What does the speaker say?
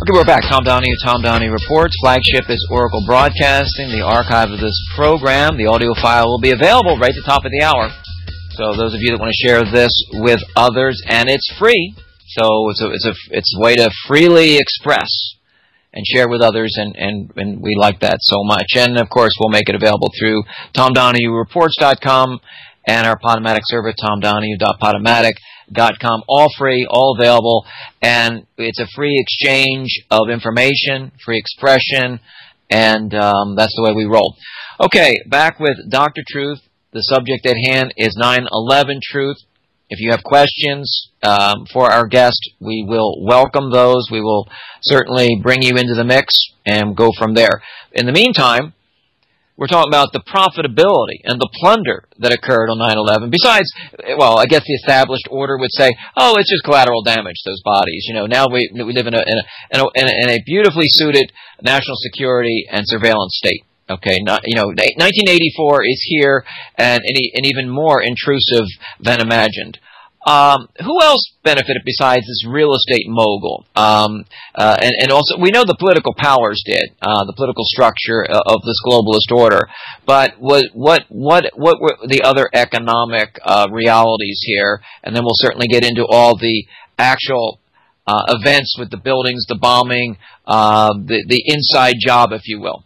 Okay, we're back. Tom Donahue, Tom Donahue Reports. Flagship is Oracle Broadcasting. The archive of this program, the audio file, will be available right at the top of the hour. So those of you that want to share this with others, and it's free, so it's a way to freely express and share with others, and we like that so much. And, of course, we'll make it available through TomDonahueReports.com and our Podomatic server, TomDonahue.podomatic.com. All free, all available, and it's a free exchange of information, free expression, and that's the way we roll. Okay, back with Dr. Truth. The subject at hand is 9/11 truth. If you have questions for our guest, we will welcome those. We will certainly bring you into the mix and go from there. In the meantime, we're talking about the profitability and the plunder that occurred on 9/11. Besides, well, I guess the established order would say, "Oh, it's just collateral damage, those bodies." You know, now we live in a beautifully suited national security and surveillance state. Okay, 1984 is here, and even more intrusive than imagined. Who else benefited besides this real estate mogul? And also, we know the political powers did, the political structure of this globalist order. But what were the other economic realities here? And then we'll certainly get into all the actual events with the buildings, the bombing, the inside job, if you will.